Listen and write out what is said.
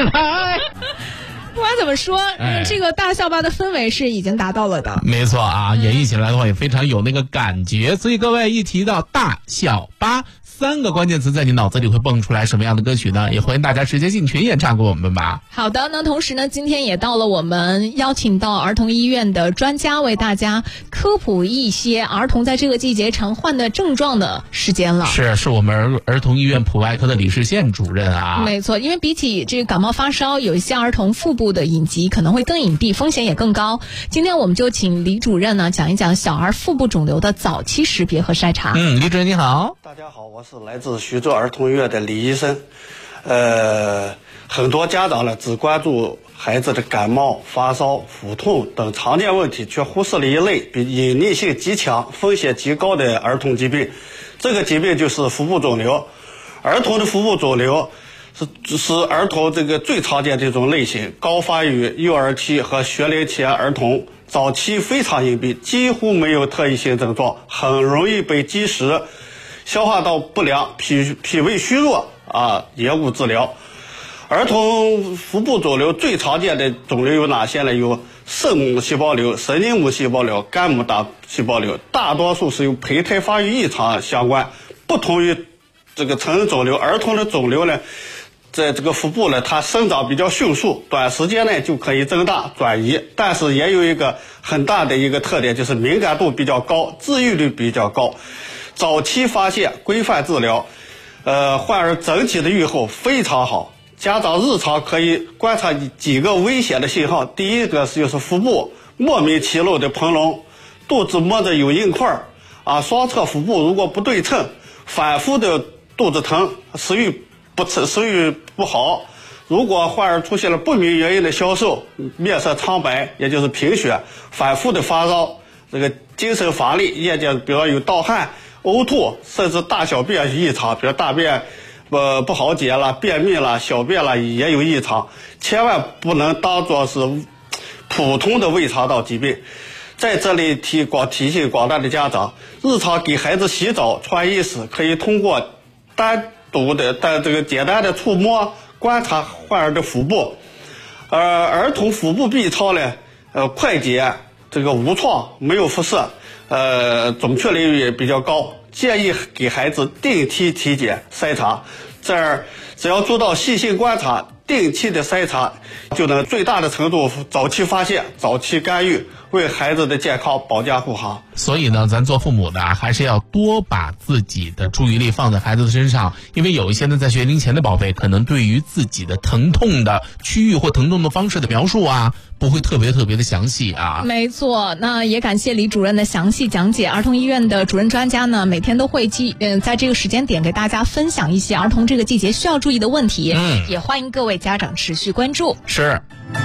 来。 不管怎么说，这个大校巴的氛围是已经达到了的。 没错啊，演绎起来的话也非常有那个感觉。所以各位一提到大校巴3个关键词，在你脑子里会蹦出来什么样的歌曲呢？也欢迎大家直接进群演唱给我们吧。 好的，那同时呢，今天也到了我们邀请到儿童医院的专家为大家科普一些儿童在这个季节常患的症状的时间了。 是我们儿童医院普外科的李世宪主任啊。 没错，因为比起这个感冒发烧，有一些儿童腹部的隐疾可能会更隐蔽，风险也更高。今天我们就请李主任呢讲一讲小儿腹部肿瘤的早期识别和筛查。 李主任你好。 大家好，我是来自徐州儿童医院的李医生。很多家长呢只关注孩子的感冒、发烧、腹痛等常见问题，却忽视了一类比隐匿性极强、风险极高的儿童疾病。这个疾病就是腹部肿瘤。儿童的腹部肿瘤是儿童这个最常见的一种类型，高发于幼儿期和学龄前儿童，早期非常隐蔽，几乎没有特异性症状，很容易被积食、消化道不良、脾胃虚弱延误治疗。儿童腹部肿瘤最常见的肿瘤有哪些呢？有肾母细胞瘤、神经母细胞瘤、肝母大细胞瘤，大多数是与胚胎发育异常相关。不同于这个成人肿瘤，儿童的肿瘤呢，在这个腹部呢，它生长比较迅速，短时间内就可以增大转移，但是也有一个很大的一个特点，就是敏感度比较高，治愈率比较高。早期发现，规范治疗，患儿整体的预后非常好。家长日常可以观察几个危险的信号，第一个就是腹部莫名其妙的膨隆，肚子摸着有硬块双侧腹部如果不对称，反复的肚子疼，食欲不好。如果患儿出现了不明原因的消瘦，面色苍白，也就是贫血，反复的发烧，这个精神乏力，夜间比如有盗汗、呕吐，甚至大小便异常，比如大便不好解了，便秘了，小便了也有异常，千万不能当作是普通的胃肠道疾病。在这里提醒广大的家长，日常给孩子洗澡、穿衣时，可以通过单独的这个简单的触摸观察患儿的腹部。儿童腹部 B 超呢，快捷，这个无创，没有辐射，准确率也比较高。建议给孩子定期体检筛查，这儿只要做到细心观察、定期的筛查，就能最大的程度早期发现、早期干预，为孩子的健康保驾护航。 所以呢，咱做父母的还是要多把自己的注意力放在孩子的身上，因为有一些呢，在学龄前的宝贝可能对于自己的疼痛的区域或疼痛的方式的描述不会特别的详细没错，那也感谢李主任的详细讲解。儿童医院的主任专家呢，每天都会在这个时间点给大家分享一些儿童这个季节需要注意的问题。也欢迎各位家长持续关注。 是。